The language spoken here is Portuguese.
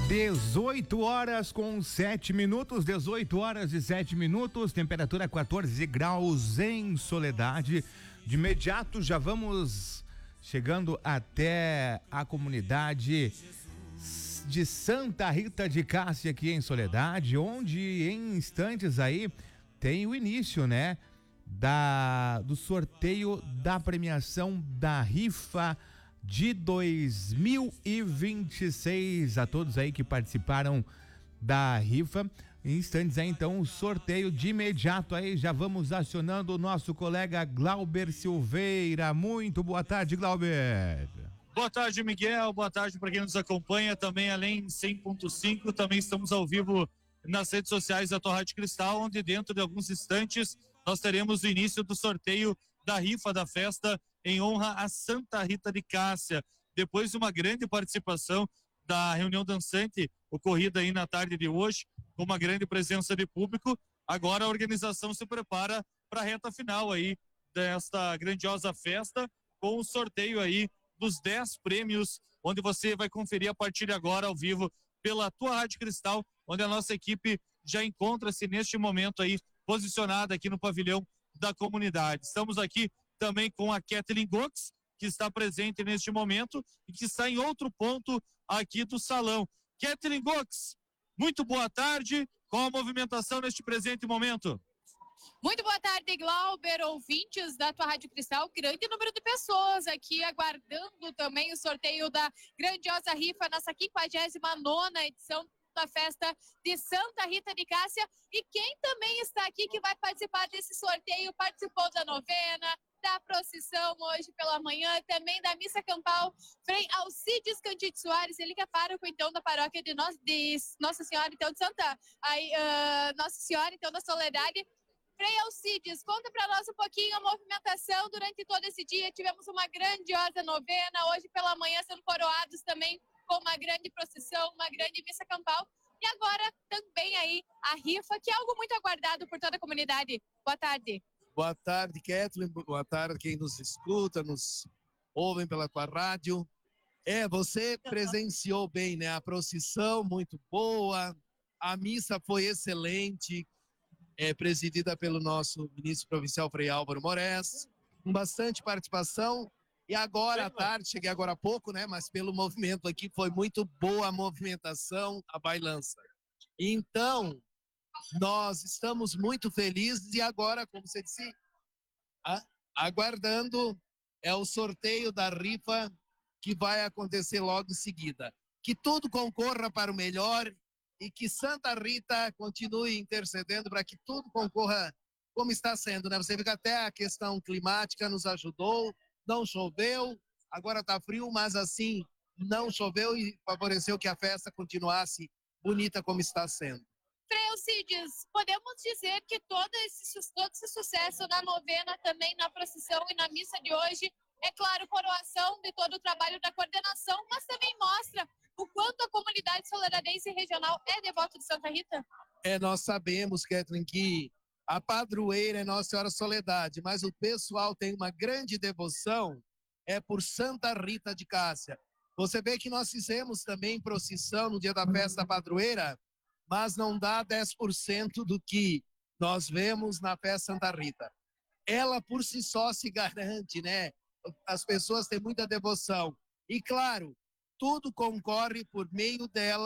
18 horas com 7 minutos, 18 horas e 7 minutos, temperatura 14 graus em Soledade. De imediato já vamos chegando até a comunidade de Santa Rita de Cássia aqui em Soledade, onde em instantes aí tem o início, né, do sorteio da premiação da rifa de 2026, a todos aí que participaram da rifa. Em instantes aí, então, o sorteio de imediato aí, já vamos acionando o nosso colega Glauber Silveira. Muito boa tarde, Glauber. Boa tarde, Miguel, boa tarde para quem nos acompanha também, além 100.5, também estamos ao vivo nas redes sociais da tua Rádio Cristal, onde dentro de alguns instantes nós teremos o início do sorteio da rifa da festa em honra a Santa Rita de Cássia, depois de uma grande participação da reunião dançante ocorrida aí na tarde de hoje, com uma grande presença de público. Agora a organização se prepara para a reta final aí desta grandiosa festa, com o sorteio aí dos 10 prêmios, onde você vai conferir a partir de agora ao vivo pela tua Rádio Cristal, onde a nossa equipe já encontra-se neste momento aí posicionada aqui no pavilhão da comunidade. Estamos aqui também com a Kathleen Gox, que está presente neste momento e que está em outro ponto aqui do salão. Kathleen Gox, muito boa tarde. Qual a movimentação neste presente momento? Muito boa tarde, Glauber, ouvintes da tua Rádio Cristal. Grande número de pessoas aqui aguardando também o sorteio da grandiosa rifa, nossa 59ª edição da festa de Santa Rita de Cássia. E quem também está aqui que vai participar desse sorteio, participou da novena, da procissão hoje pela manhã, também da missa campal, Frei Alcides Cantite Soares, ele que é pároco então da paróquia de Nossa Senhora então de Santa, Nossa Senhora então da Soledade. Frei Alcides, conta para nós um pouquinho a movimentação durante todo esse dia. Tivemos uma grandiosa novena, hoje pela manhã sendo coroados também com uma grande procissão, uma grande missa campal. E agora também aí a rifa, que é algo muito aguardado por toda a comunidade. Boa tarde. Boa tarde, Kathleen. Boa tarde quem nos escuta, nos ouvem pela tua rádio. Você presenciou bem, né? A procissão muito boa, a missa foi excelente, presidida pelo nosso ministro provincial Frei Álvaro Moraes, com bastante participação. E agora à tarde, cheguei agora há pouco, né? Mas pelo movimento aqui foi muito boa a movimentação, a bailança. Então, nós estamos muito felizes e agora, como você disse, aguardando o sorteio da rifa que vai acontecer logo em seguida. Que tudo concorra para o melhor e que Santa Rita continue intercedendo para que tudo concorra como está sendo, né? Você vê que até a questão climática nos ajudou, não choveu, agora está frio, mas assim, não choveu e favoreceu que a festa continuasse bonita como está sendo. Frei Alcides, podemos dizer que todo esse sucesso na novena, também na procissão e na missa de hoje, é claro, coroação de todo o trabalho da coordenação, mas também mostra o quanto a comunidade soledadense e regional é devota de Santa Rita? Nós sabemos, Kathleen, que a padroeira é Nossa Senhora Soledade, mas o pessoal tem uma grande devoção por Santa Rita de Cássia. Você vê que nós fizemos também procissão no dia da festa padroeira, mas não dá 10% do que nós vemos na festa Santa Rita. Ela por si só se garante, né? As pessoas têm muita devoção. E claro, tudo concorre por meio dela